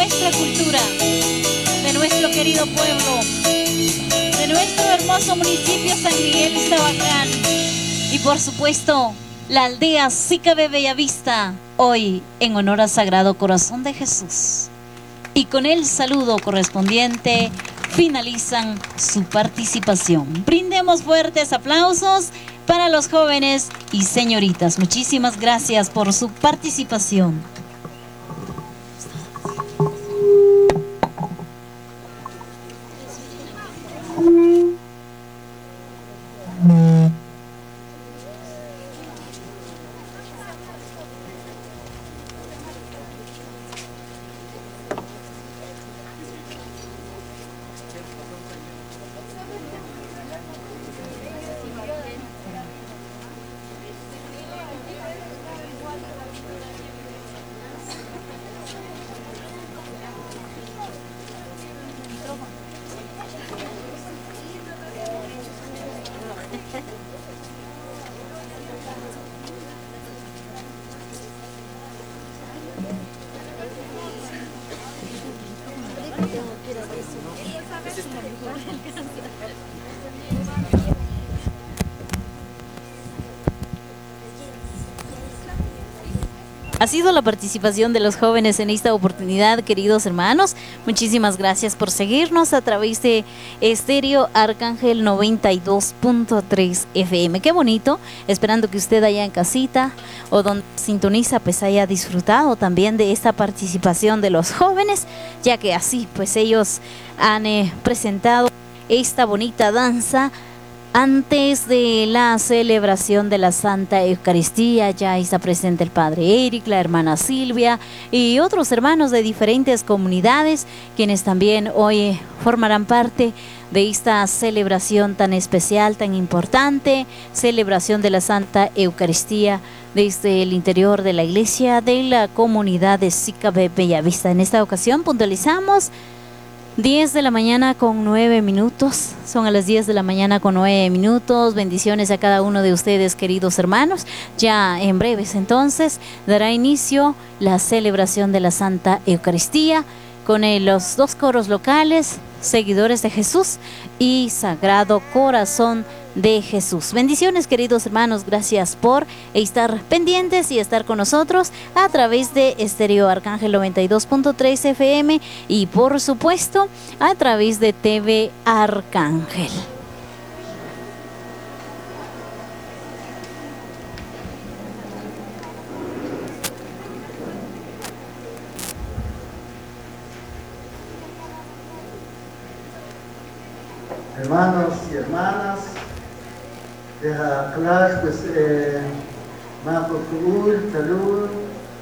nuestra cultura, de nuestro querido pueblo, de nuestro hermoso municipio San Miguel Iztabacán y por supuesto la aldea Sicabe Bellavista, hoy en honor al Sagrado Corazón de Jesús. Y con el saludo correspondiente finalizan su participación. Brindemos fuertes aplausos para los jóvenes y señoritas. Muchísimas gracias por su participación. Ha sido la participación de los jóvenes en esta oportunidad, queridos hermanos. Muchísimas gracias por seguirnos a través de Estéreo Arcángel 92.3 FM. Qué bonito, esperando que usted allá en casita o donde sintoniza pues haya disfrutado también de esta participación de los jóvenes, ya que así pues ellos han presentado esta bonita danza antes de la celebración de la Santa Eucaristía. Ya está presente el Padre Eric, la hermana Silvia y otros hermanos de diferentes comunidades, quienes también hoy formarán parte de esta celebración tan especial, tan importante, celebración de la Santa Eucaristía desde el interior de la iglesia de la comunidad de Sicabe Bellavista. En esta ocasión puntualizamos 10 de la mañana con 9 minutos, son a las 10 de la mañana con 9 minutos, bendiciones a cada uno de ustedes, queridos hermanos. Ya en breves entonces dará inicio la celebración de la Santa Eucaristía con los dos coros locales, Seguidores de Jesús y Sagrado Corazón de Jesús. Bendiciones, queridos hermanos, gracias por estar pendientes y estar con nosotros a través de Estéreo Arcángel 92.3 FM y por supuesto a través de TV Arcángel. Hermanos y hermanas, deja clase, pues, Mapo Kubul, Talul,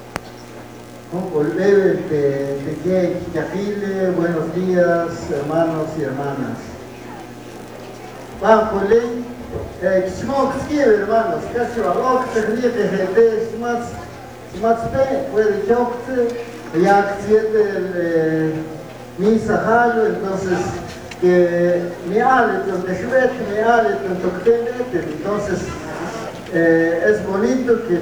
Olbebe, Teque, Quijajile, buenos días, hermanos y hermanas. Pampole, Xmok, hermanos, casi va, Oxe, Riete, Gete, Smatzpe, puede Chokte, ya siete misa Jalo, entonces que me aleton de Shvet, me aleton de entonces es bonito que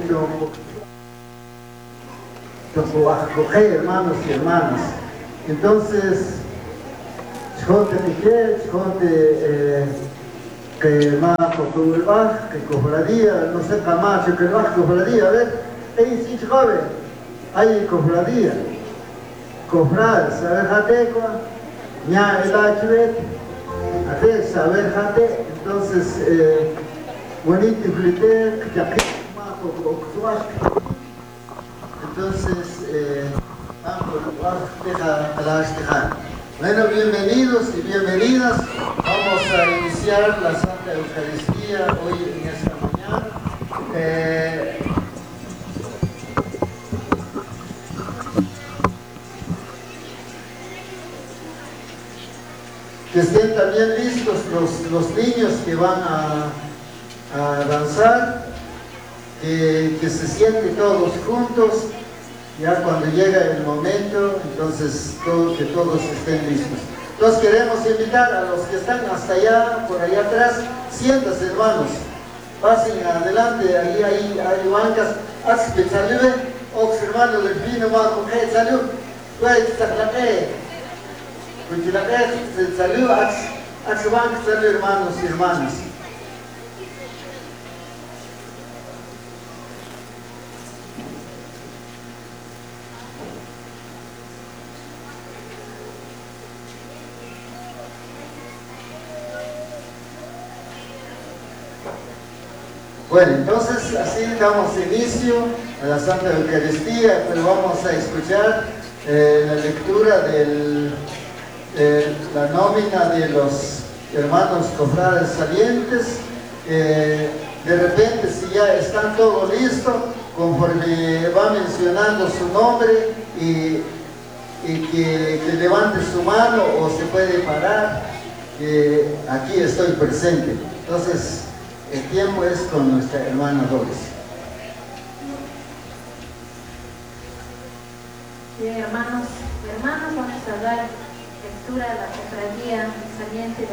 acoger, hermanos y hermanas. Entonces, Chonte Miquel, Chonte que más que cofradía, no sé Camacho, que más cofradía, a ver, ahí sí, joven, hay cofradía, cofrar, ¿sabes? Jatecoa. Ya el Achvet, a saber jate, entonces bonito y fliter, entonces bueno, bienvenidos y bienvenidas. Vamos a iniciar la Santa Eucaristía hoy en esta mañana. Que estén también listos los niños que van a danzar, que se sienten todos juntos, ya cuando llega el momento, entonces que todos estén listos. Entonces queremos invitar a los que están hasta allá, por allá atrás, siéntanse hermanos, pasen adelante, ahí hay bancas, salud, hermanos del vino, salud. Saludos, hermanos y hermanas. Bueno, entonces así damos inicio a la Santa Eucaristía, pero vamos a escuchar la lectura de la nómina de los hermanos cofrades salientes. De repente, si ya están todo listo, conforme va mencionando su nombre y que levante su mano o se puede parar, aquí estoy presente. Entonces, el tiempo es con nuestra hermana Doris. Bien, hermanos y hermanas, vamos a dar lectura a la Cofradía Saliente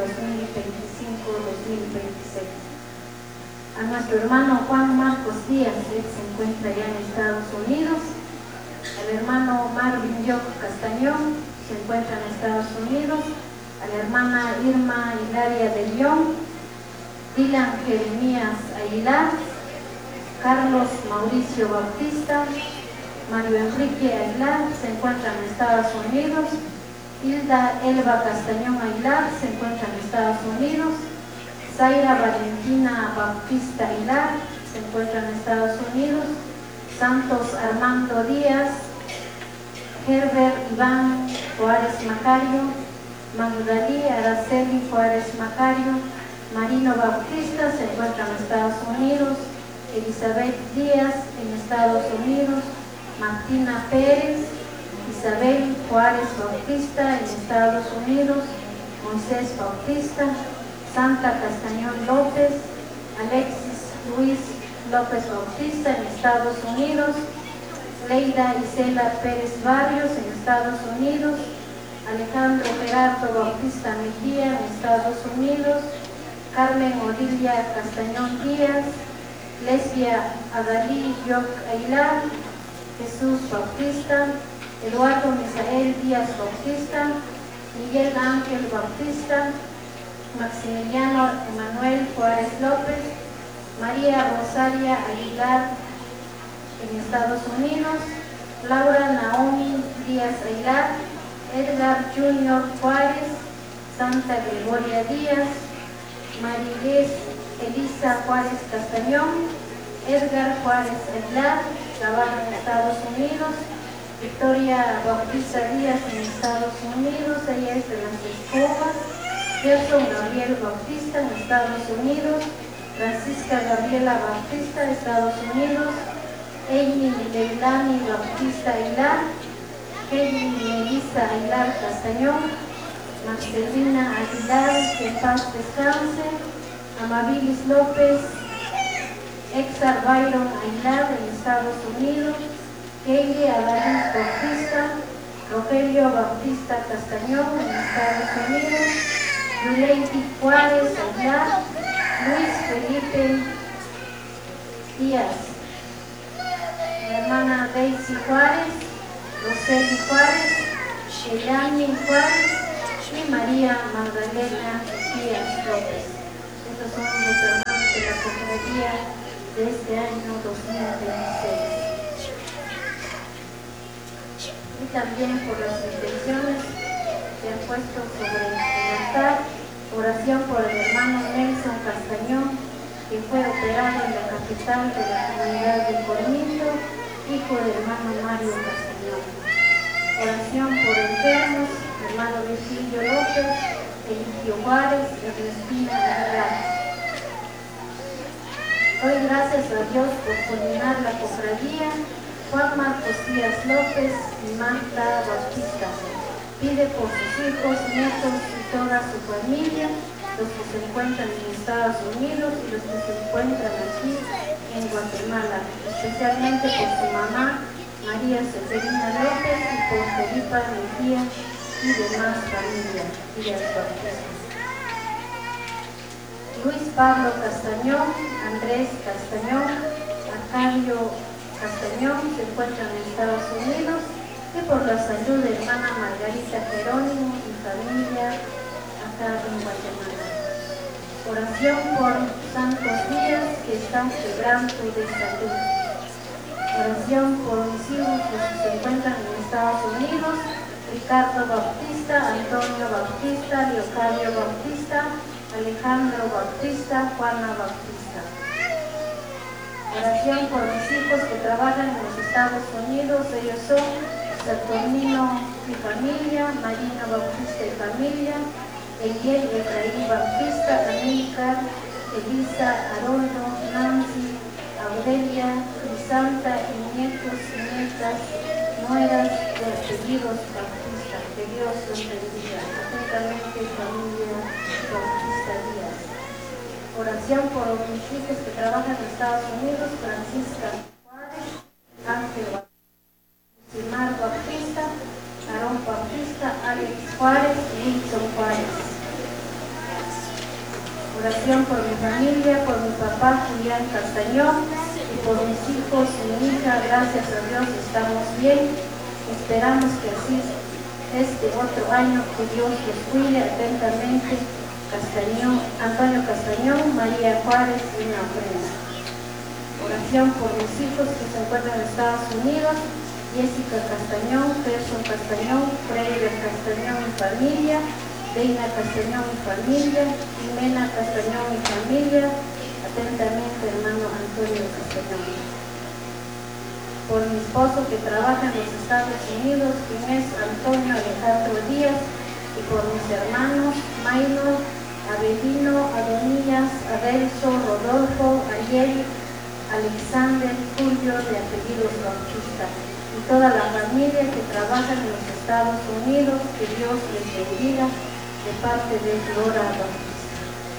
2025-2026. A nuestro hermano Juan Marcos Díaz, él se encuentra ya en Estados Unidos. Al hermano Marvin Yoc Castañón, se encuentra en Estados Unidos. A la hermana Irma Hilaria de León. Dylan Jeremías Aguilar, Carlos Mauricio Bautista, Mario Enrique Aguilar, se encuentra en Estados Unidos. Hilda Elba Castañón Aguilar, se encuentra en Estados Unidos. Zaira Valentina Bautista Aguilar, se encuentra en Estados Unidos. Santos Armando Díaz, Herbert Iván Juárez Macario, Magdalí Araceli Juárez Macario, Marino Bautista, se encuentra en Estados Unidos. Elizabeth Díaz, en Estados Unidos. Martina Pérez, Isabel Juárez Bautista, en Estados Unidos. Moisés Bautista, Santa Castañón López, Alexis Luis López Bautista, en Estados Unidos. Leida Isela Pérez Barrios, en Estados Unidos. Alejandro Gerardo Bautista Mejía, en Estados Unidos. Carmen Odilia Castañón Díaz, Lesbia Adalí Yoc Aguilar, Jesús Bautista, Eduardo Misael Díaz Bautista, Miguel Ángel Bautista, Maximiliano Emanuel Juárez López, María Rosaria Aguilar, en Estados Unidos. Laura Naomi Díaz Aguilar, Edgar Junior Juárez, Santa Gregoria Díaz, Marilés Elisa Juárez Castañón, Edgar Juárez Aguilar, trabaja en Estados Unidos. Victoria Bautista Díaz, en Estados Unidos, ella es de las Escobas. Gerson Gabriel Bautista, en Estados Unidos. Francisca Gabriela Bautista, Estados Unidos. Amy Leilani Bautista Aguilar, Kelly Melissa Aguilar Castañón, Marcelina Aguilar, que en paz descanse. Amabilis López, Exar Byron Aguilar, en Estados Unidos. Kelly Adalys Bautista, Rogelio Bautista Castañón, en Estados Unidos. Yuleiti Juárez Aguilar, Luis Felipe Díaz, mi hermana Daisy Juárez, Roseli Juárez, Sheilani Juárez y María Magdalena Díaz López. Estos son los hermanos de la cofradía de este año 2026. Y también por las intenciones que han puesto sobre el altar, oración por el hermano Nelson Castañón, que fue operado en la capital de la comunidad de Cormito, hijo del hermano Mario Castañón. Oración por enfermos, hermano Virgilio López, Eligio Juárez, Ernestina Aguilar. Doy gracias a Dios por culminar la cofradía. Juan Marcos Díaz López y Marta Bautista. Pide por sus hijos, nietos y toda su familia, los que se encuentran en Estados Unidos y los que se encuentran aquí en Guatemala, especialmente por su mamá, María Severina López, y por Felipa Mejía y demás familia Díaz Bautista. Luis Pablo Castañón, Andrés Castañón, Arcadio Castañón, se encuentran en Estados Unidos. y por la salud de hermana Margarita Jerónimo y familia acá en Guatemala. Oración por santos días que están quebrando de salud. Oración por mis hijos que se encuentran en Estados Unidos: Ricardo Bautista, Antonio Bautista, Leocadio Bautista, Alejandro Bautista, Juana Bautista. Oración por mis hijos que trabajan en los Estados Unidos. Ellos son Saturnino y familia, Marina Bautista y familia, Eliel Efraín Bautista, Amílcar, Elisa, Haroldo, Nancy, Aurelia, Crisanta y nietos y nietas, nueras de apellidos Bautista. Que Dios los bendiga. Atentamente, familia Bautista Díaz. Oración por mis hijos que trabajan en Estados Unidos: Francisca Juárez, Ángel Bautista, Simar Bautista, Aarón Bautista, Alex Juárez y Wilson Juárez. Oración por mi familia, por mi papá Julián Castañón y por mis hijos y mi hija. Gracias a Dios estamos bien. Esperamos que así este otro año, que Dios los cuide. Atentamente, Antonio Castañón, María Juárez y una ofrenda. Oración por mis hijos que se encuentran en Estados Unidos: Jessica Castañón, Gerson Castañón, Freire Castañón y familia, Deina Castañón y familia, Jimena Castañón y familia. Atentamente, hermano Antonio Castañón. Por mi esposo que trabaja en los Estados Unidos, quien es Antonio Alejandro Díaz, y por mis hermanos Maynor, Avelino, Adonías, Adelso, Rodolfo, Ariel, Alexander, Julio, de apellidos Bautista, y toda la familia que trabaja en los Estados Unidos. Que Dios les bendiga, de parte de Flora Bautista.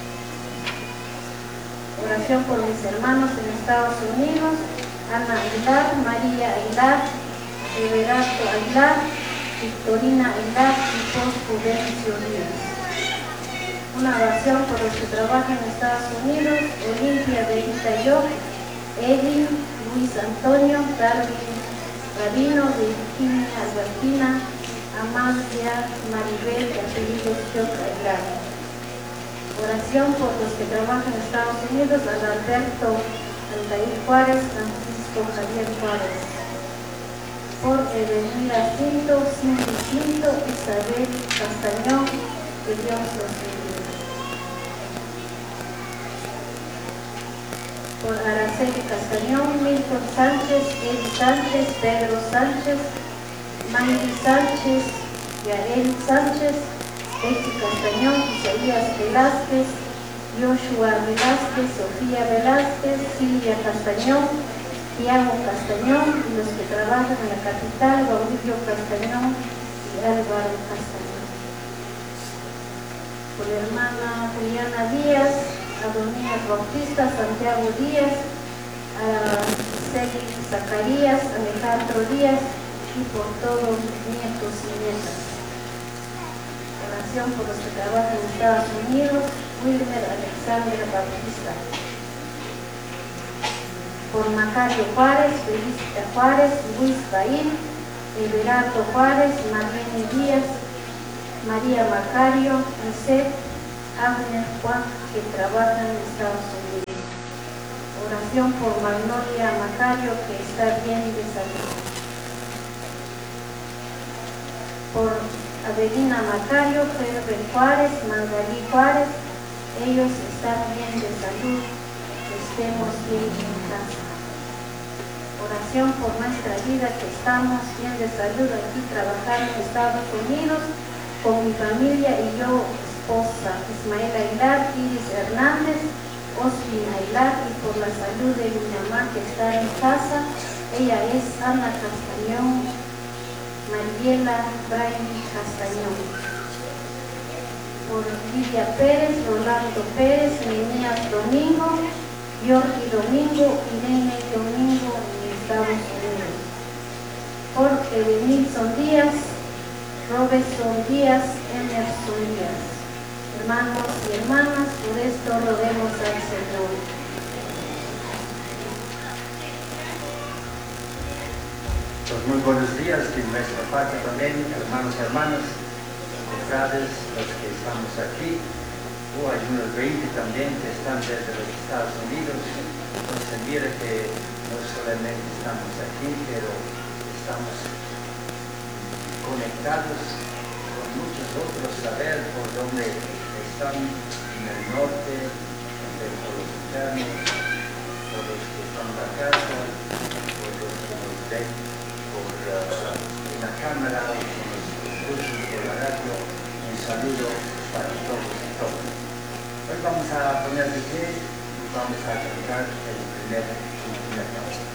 Oración por mis hermanos en Estados Unidos: Ana Aguilar, María Aguilar, Everardo Aguilar, Victorina Aguilar y Posco Vencio Díaz. Una oración por los que trabajan en Estados Unidos: Olimpia Benita Yo, Edwin, Luis Antonio, Darwin Rabino, Virginia Albertina, Amalia Maribel, de apellidos Yoca Aguilar. Oración por los que trabajan en Estados Unidos: Alberto Aldair Juárez, Francisco Javier Juárez. Por Edelmira Cinto, Cindy Cinto, Isabel Castañón, que Dios los bendiga. Por Araceli Castañón, Milton Sánchez, Eddie Sánchez, Pedro Sánchez, Mayri Sánchez, Yael Sánchez, Betsy Castañón, Isaías Velázquez, Joshua Velázquez, Sofía Velázquez, Silvia Castañón, Tiago Castañón, y los que trabajan en la capital: Baudillo Castañón y Álvaro Castañón. Por la hermana Juliana Díaz, Adonías Bautista, Santiago Díaz, Celi Zacarías, Alejandro Díaz, y por todos mis nietos y nietas. Oración por los que trabajan en Estados Unidos: Wilmer Alexander Bautista. Por Macario Juárez, Felicita Juárez, Luis Bail, Everardo Juárez, Marlene Díaz, María Macario, Lisset, Agnes Juan, que trabajan en Estados Unidos. Oración por Magnolia Macario, que está bien de salud. Por Avelina Macario, Ferber Juárez, Margalí Juárez, ellos están bien de salud, que estemos bien en casa. Oración por nuestra vida, que estamos bien de salud aquí trabajando en Estados Unidos, con mi familia y yo, esposa Ismael Aguilar, Iris Hernández, Osmin Aguilar, y por la salud de mi mamá que está en casa. Ella es Ana Castañón, Mariela Brian Castañón. Por Lidia Pérez, Rolando Pérez, Nenías Domingo, Yorgi Domingo, Irene Domingo en Estados Unidos. Por Edenilson Díaz, Robertson Díaz, Emerson Díaz. Hermanos y hermanas, por esto roguemos al Señor. Pues muy buenos días de nuestra parte también, hermanos y hermanas, cofrades, los que estamos aquí, o hay unos 20 también que están desde los Estados Unidos. Entonces mira que no solamente estamos aquí, pero estamos conectados con muchos otros, saber por dónde están en el norte, por los internos, por los que están en la casa, por los que nos ven en la cámara, o con los que escuchan por la radio. Un saludo para todos y todas. Hoy vamos a poner de pie y vamos a cantar el primer canto.